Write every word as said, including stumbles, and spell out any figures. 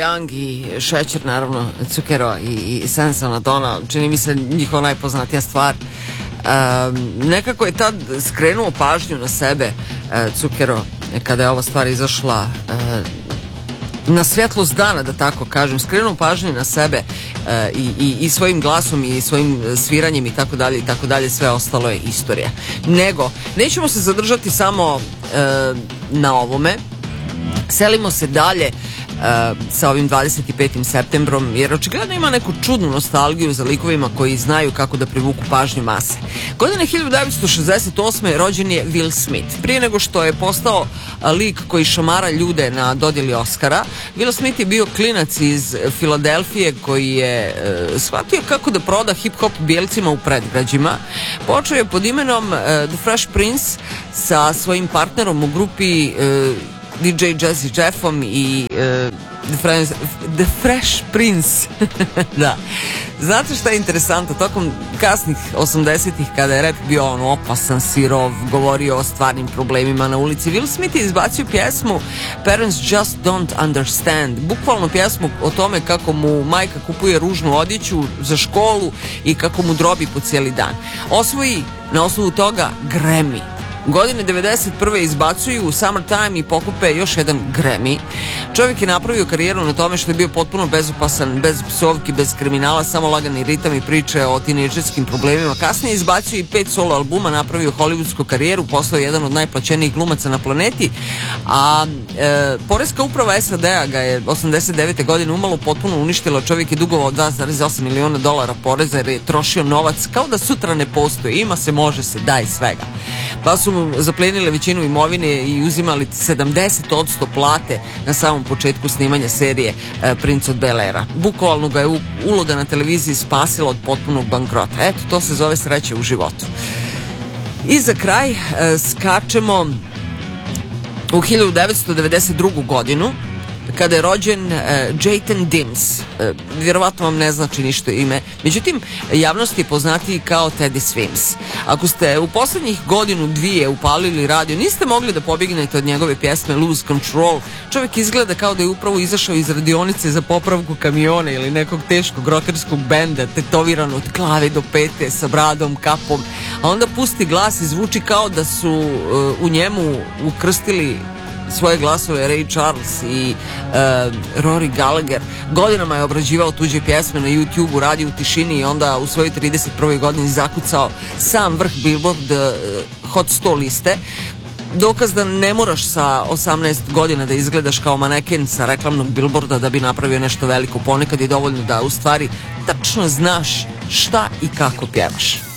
Young i Šećer, naravno, Cukero i, i Sensualna Donna, čini mi se njihova najpoznatija stvar. Um, nekako je tad skrenuo pažnju na sebe uh, Cukero kada je ova stvar izašla uh, na svjetlost dana, da tako kažem, skrenuo pažnju na sebe uh, i, i, i svojim glasom i svojim sviranjem i tako dalje i tako dalje, sve ostalo je istorija. Nego, nećemo se zadržati samo uh, na ovome, selimo se dalje Uh, sa ovim dvadeset petim septembrom, jer očigledno ima neku čudnu nostalgiju za likovima koji znaju kako da privuku pažnju mase. Godine hiljadu devetsto šezdeset osme rođen je Will Smith. Prije nego što je postao uh, lik koji šamara ljude na dodjeli Oscara, Will Smith je bio klinac iz Filadelfije koji je uh, shvatio kako da proda hip-hop bijelcima u predgrađima. Počeo je pod imenom uh, The Fresh Prince sa svojim partnerom u grupi uh, D J Jazzy Jeffom i uh, The, Fresh, The Fresh Prince. Da. Znate šta je interesantno? Tokom kasnih osamdesetih, kada je rap bio on opasan, sirov, govorio o stvarnim problemima na ulici, Will Smith je izbacio pjesmu Parents Just Don't Understand. Bukvalno pjesmu o tome kako mu majka kupuje ružnu odjeću za školu i kako mu drobi po cijeli dan. Osvoji na osnovu toga Grammy. Godine devedeset prve izbacuju Summertime i pokupe još jedan Grammy. Čovjek je napravio karijeru na tome što je bio potpuno bezopasan, bez psovki, bez kriminala, samo lagani ritam i priče o tinejdžerskim problemima. Kasnije izbacio i pet solo albuma, napravio hollywoodsku karijeru, postao jedan od najplaćenijih glumaca na planeti, a e, Poreska uprava S A D-a ga je osamdeset devete godine umalo potpuno uništila. Čovjek je dugovao dva zarez osam miliona dolara poreza jer je trošio novac kao da sutra ne postoji. Ima se, može se, daj svega. Pa su mu zaplenile većinu imovine i uzimali sedamdeset posto plate na samom početku snimanja serije e, Prince od Bel-Aira. Bukvalno ga je u, uloga na televiziji spasila od potpunog bankrota. Eto, to se zove sreće u životu. I za kraj e, skačemo u hiljadu devetsto devedeset drugu godinu, kada je rođen uh, Jayden Dims. Uh, vjerovatno vam ne znači ništa ime, međutim javnost je poznatiji kao Teddy Swims. Ako ste u posljednjih godinu dvije upalili radio, niste mogli da pobjegnete od njegove pjesme Lose Control. Čovjek izgleda kao da je upravo izašao iz radionice za popravku kamiona ili nekog teškog rokerskog benda, tetoviran od glave do pete, sa bradom, kapom, a onda pusti glas i zvuči kao da su uh, u njemu ukrstili svoje glasove Ray Charles i uh, Rory Gallagher. Godinama je obrađivao tuđe pjesme na YouTube-u, radio u tišini i onda u svojoj trideset prvoj godini zakucao sam vrh Billboard uh, Hot sto liste. Dokaz da ne moraš sa osamnaest godina da izgledaš kao maneken sa reklamnog billboarda da bi napravio nešto veliko. Ponekad je dovoljno da u stvari tačno znaš šta i kako pjevaš.